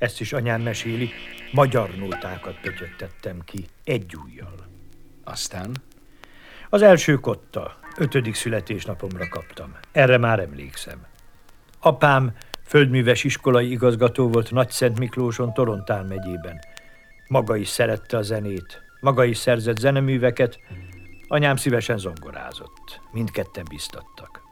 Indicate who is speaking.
Speaker 1: Ezt is anyám meséli, magyar nótákat pötyögtettem ki, egy ujjal.
Speaker 2: Aztán?
Speaker 1: Az első kotta, 5. születésnapomra kaptam. Erre már emlékszem. Apám földműves iskolai igazgató volt Nagyszent Miklóson, Torontál megyében. Maga is szerette a zenét, maga is szerzett zeneműveket, anyám szívesen zongorázott. Mindketten biztattak.